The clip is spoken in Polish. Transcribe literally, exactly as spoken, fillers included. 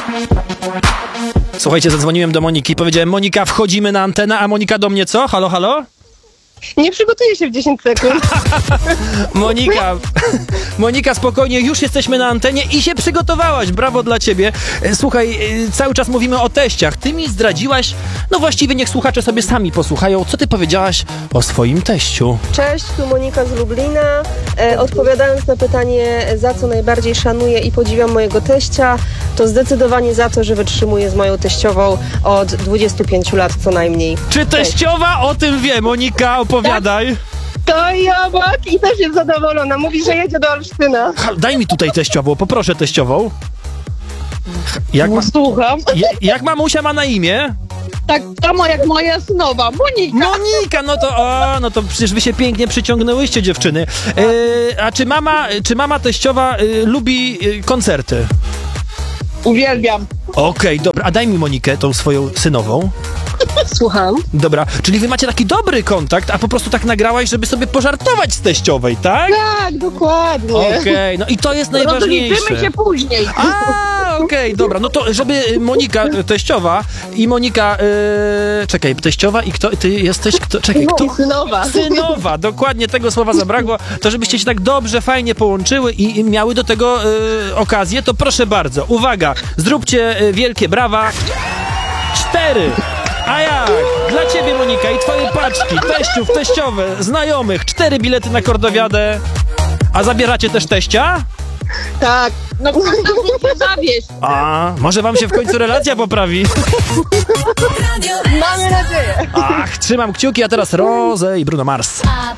Słuchajcie, zadzwoniłem do Moniki, powiedziałem: Monika, wchodzimy na antenę, a Monika do mnie co? Halo, halo? Nie przygotuję się w dziesięć sekund. Monika, Monika, spokojnie, już jesteśmy na antenie i się przygotowałaś, brawo dla ciebie. Słuchaj, cały czas mówimy o teściach. Ty mi zdradziłaś, no właściwie niech słuchacze sobie sami posłuchają, co ty powiedziałaś o swoim teściu. Cześć, tu Monika z Lublina. E, odpowiadając na pytanie, za co najbardziej szanuję i podziwiam mojego teścia, to zdecydowanie za to, że wytrzymuje z moją teściową od dwudziestu pięciu lat co najmniej. Czy teściowa o tym wie? Monika, opowiadaj. To i obok i też jest zadowolona. Mówi, że jedzie do Olsztyna. Daj mi tutaj teściową, poproszę teściową. Jak, ma, Słucham. je, jak mamusia ma na imię? Tak samo jak moja synowa, Monika. Monika, no to o, no to przecież wy się pięknie przyciągnęłyście, dziewczyny. E, a czy mama, czy mama teściowa e, lubi e, koncerty? Uwielbiam. Okej, dobra, a daj mi Monikę, tą swoją synową. Słucham. Dobra, czyli wy macie taki dobry kontakt, a po prostu tak nagrałaś, żeby sobie pożartować z teściowej, tak? Tak, dokładnie. Okej, no i to jest najważniejsze. Rozliczymy się później. A, okej, dobra, no to żeby Monika, e, teściowa i Monika, e, czekaj, teściowa i kto, ty jesteś, kto, czekaj, No, kto? i synowa. Synowa, dokładnie tego słowa zabrakło, to żebyście się tak dobrze, fajnie połączyły i, i miały do tego e, okazję, to proszę bardzo, uwaga, zróbcie e, wielkie brawa. Cztery. A jak? Dla ciebie, Monika, i twojej paczki, teściów, teściowe, znajomych, cztery bilety na Kordowiadę. A zabieracie też teścia? Tak. No kto się zawieść? A, może wam się w końcu relacja poprawi. Mamy nadzieję. Ach, trzymam kciuki, a teraz Rose i Bruno Mars.